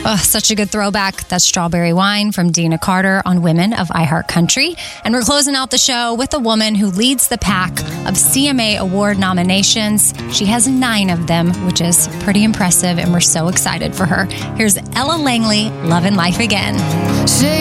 Oh, such a good throwback. That's Strawberry Wine from Dina Carter on Women of iHeartCountry. And we're closing out the show with a woman who leads the pack of CMA Award nominations. She has 9 of them, which is pretty impressive, and we're so excited for her. Here's Ella Langley, Lovin' Life Again.